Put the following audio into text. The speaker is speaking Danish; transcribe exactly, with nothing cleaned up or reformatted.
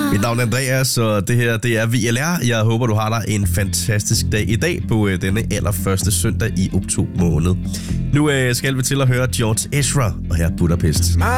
Mit navn er Andreas, og det her det er V L R. Jeg håber, du har dig en fantastisk dag i dag på øh, denne allerførste søndag i oktober måned. Nu øh, skal vi til at høre George Ezra, og her Budapest.